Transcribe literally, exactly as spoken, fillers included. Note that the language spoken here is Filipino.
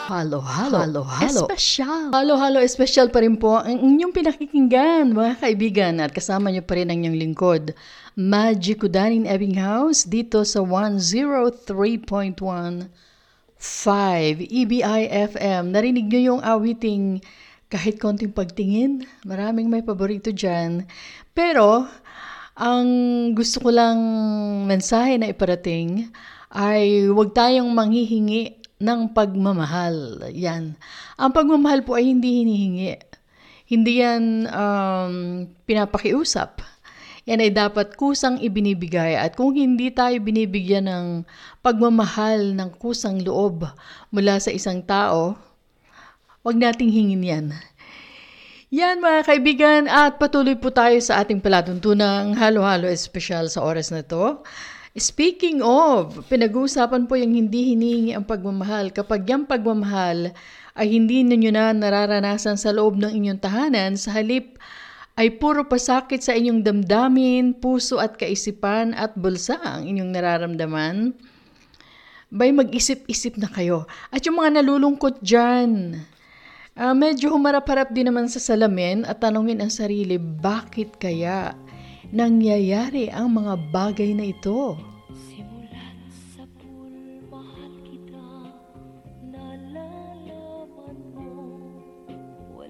Halo, halo, Halo, halo. espesyal. Halo, halo, espesyal pa rin po ang inyong pinakikinggan, mga kaibigan. At kasama niyo pa rin ang inyong lingkod, Magic Udanin Ebbinghaus, dito sa one oh three point one five E B I F M. Narinig niyo yung awiting kahit konting pagtingin? Maraming may paborito dyan. Pero, ang gusto ko lang mensahe na iparating ay huwag tayong manghihingi ng pagmamahal. Yan. Ang pagmamahal po ay hindi hinihingi. Hindi yan um, pinapakiusap. Yan ay dapat kusang ibinibigay. At kung hindi tayo binibigyan ng pagmamahal ng kusang loob mula sa isang tao, huwag nating hingin yan. Yan mga kaibigan, at patuloy po tayo sa ating palatuntunang halo-halo espesyal sa oras na to. Speaking of, pinag-uusapan po yung hindi hinihingi ang pagmamahal. Kapag yung pagmamahal ay hindi ninyo na nararanasan sa loob ng inyong tahanan, sa halip ay puro pasakit sa inyong damdamin, puso at kaisipan at bulsa ang inyong nararamdaman, bay mag-isip-isip na kayo. At yung mga nalulungkot dyan, uh, medyo humarap-harap din naman sa salamin at tanungin ang sarili, bakit kaya nangyayari ang mga bagay na ito?